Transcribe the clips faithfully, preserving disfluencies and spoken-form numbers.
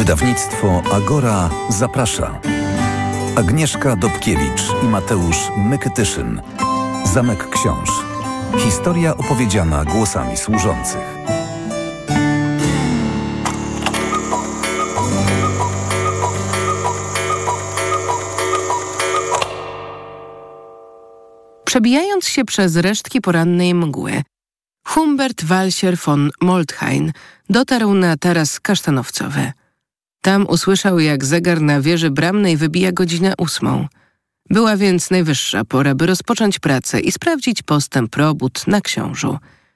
Wydawnictwo Agora zaprasza. Agnieszka Dobkiewicz i Mateusz Mykytyszyn. Zamek Książ. Historia opowiedziana głosami służących. Przebijając się przez resztki porannej mgły, Humbert Walsier von Molthain dotarł na taras kasztanowcowy. Tam usłyszał, jak zegar na wieży bramnej wybija godzinę ósmą. Była więc najwyższa pora, by rozpocząć pracę i sprawdzić postęp robót na Książu.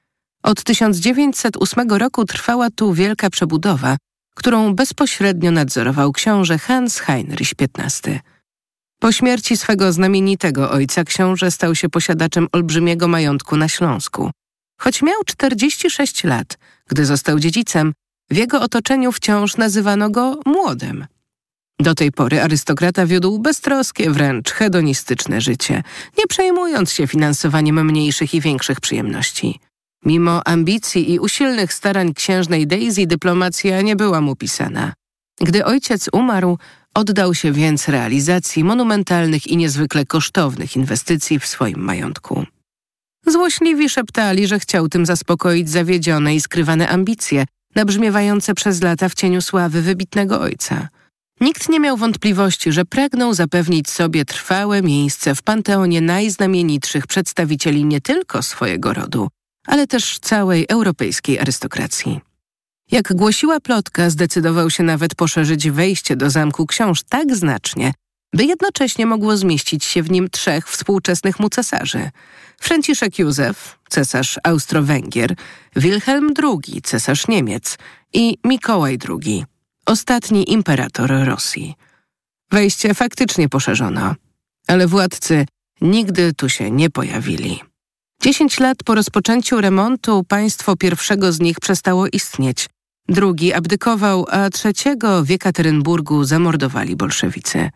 Od tysiąc dziewięćset ósmego roku trwała tu wielka przebudowa, którą bezpośrednio nadzorował książę Hans Heinrich piętnasty. Po śmierci swego znamienitego ojca książę stał się posiadaczem olbrzymiego majątku na Śląsku. Choć miał czterdzieści sześć lat, gdy został dziedzicem, w jego otoczeniu wciąż nazywano go młodym. Do tej pory arystokrata wiódł beztroskie, wręcz hedonistyczne życie, nie przejmując się finansowaniem mniejszych i większych przyjemności. Mimo ambicji i usilnych starań księżnej Daisy dyplomacja nie była mu pisana. Gdy ojciec umarł, oddał się więc realizacji monumentalnych i niezwykle kosztownych inwestycji w swoim majątku. Złośliwi szeptali, że chciał tym zaspokoić zawiedzione i skrywane ambicje, nabrzmiewające przez lata w cieniu sławy wybitnego ojca. Nikt nie miał wątpliwości, że pragnął zapewnić sobie trwałe miejsce w panteonie najznamienitszych przedstawicieli nie tylko swojego rodu, ale też całej europejskiej arystokracji. Jak głosiła plotka, zdecydował się nawet poszerzyć wejście do Zamku Książ tak znacznie, by jednocześnie mogło zmieścić się w nim trzech współczesnych mu cesarzy. Franciszek Józef, cesarz Austro-Węgier, Wilhelm drugi, cesarz Niemiec i Mikołaj drugi, ostatni imperator Rosji. Wejście faktycznie poszerzono, ale władcy nigdy tu się nie pojawili. Dziesięć lat po rozpoczęciu remontu państwo pierwszego z nich przestało istnieć. Drugi abdykował, a trzeciego w Jekaterynburgu zamordowali bolszewicy.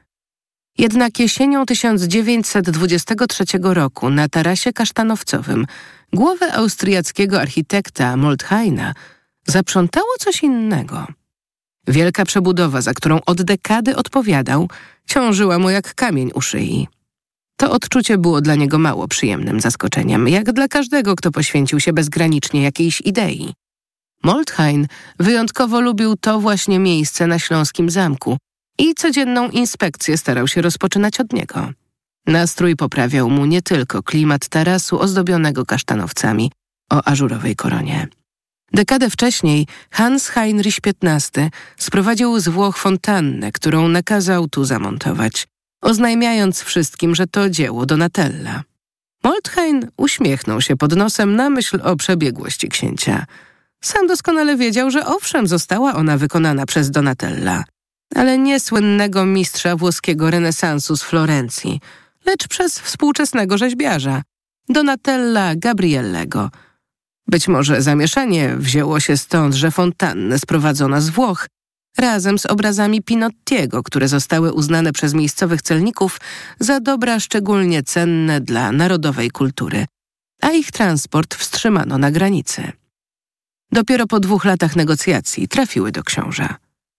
Jednak jesienią tysiąc dziewięćset dwudziestego trzeciego roku na tarasie kasztanowcowym głowę austriackiego architekta Molthaina zaprzątało coś innego. Wielka przebudowa, za którą od dekady odpowiadał, ciążyła mu jak kamień u szyi. To odczucie było dla niego mało przyjemnym zaskoczeniem, jak dla każdego, kto poświęcił się bezgranicznie jakiejś idei. Molthain wyjątkowo lubił to właśnie miejsce na Śląskim Zamku i codzienną inspekcję starał się rozpoczynać od niego. Nastrój poprawiał mu nie tylko klimat tarasu ozdobionego kasztanowcami o ażurowej koronie. Dekadę wcześniej Hans Heinrich piętnasty sprowadził z Włoch fontannę, którą nakazał tu zamontować, oznajmiając wszystkim, że to dzieło Donatella. Molthain uśmiechnął się pod nosem na myśl o przebiegłości księcia. Sam doskonale wiedział, że owszem, została ona wykonana przez Donatella, ale nie słynnego mistrza włoskiego renesansu z Florencji, lecz przez współczesnego rzeźbiarza, Donatella Gabriellego. Być może zamieszanie wzięło się stąd, że fontannę sprowadzono z Włoch, razem z obrazami Pinottiego, które zostały uznane przez miejscowych celników za dobra szczególnie cenne dla narodowej kultury, a ich transport wstrzymano na granicy. Dopiero po dwóch latach negocjacji trafiły do książa.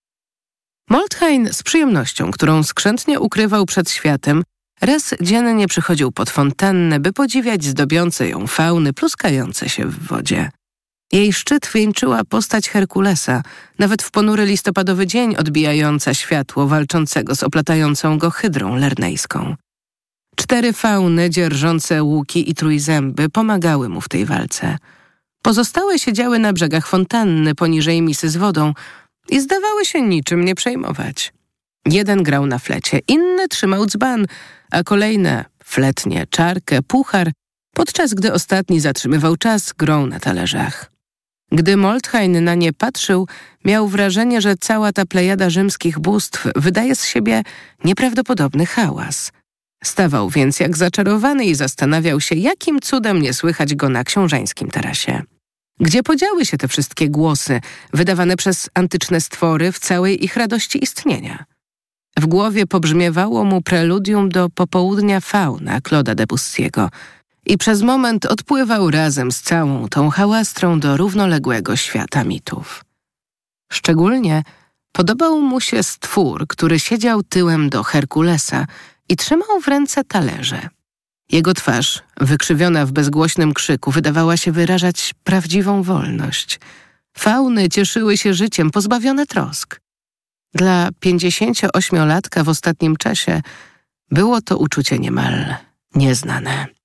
Molthain z przyjemnością, którą skrzętnie ukrywał przed światem, raz dziennie przychodził pod fontannę, by podziwiać zdobiące ją fauny pluskające się w wodzie. Jej szczyt wieńczyła postać Herkulesa, nawet w ponury listopadowy dzień odbijająca światło walczącego z oplatającą go hydrą lernejską. Cztery fauny dzierżące łuki i trójzęby pomagały mu w tej walce. Pozostałe siedziały na brzegach fontanny poniżej misy z wodą i zdawały się niczym nie przejmować. Jeden grał na flecie, inny trzymał dzban, a kolejne fletnie, czarkę, puchar, podczas gdy ostatni zatrzymywał czas grą na talerzach. Gdy Molthain na nie patrzył, miał wrażenie, że cała ta plejada rzymskich bóstw wydaje z siebie nieprawdopodobny hałas. Stawał więc jak zaczarowany i zastanawiał się, jakim cudem nie słychać go na książańskim tarasie. Gdzie podziały się te wszystkie głosy, wydawane przez antyczne stwory w całej ich radości istnienia? W głowie pobrzmiewało mu preludium do Popołudnia Fauna Claude'a Debussy'ego i przez moment odpływał razem z całą tą hałastrą do równoległego świata mitów. Szczególnie Podobał mu się stwór, który siedział tyłem do Herkulesa i trzymał w ręce talerze. Jego twarz, wykrzywiona w bezgłośnym krzyku, wydawała się wyrażać prawdziwą wolność. Fauny cieszyły się życiem, pozbawione trosk. Dla pięćdziesięcioośmiolatka w ostatnim czasie było to uczucie niemal nieznane.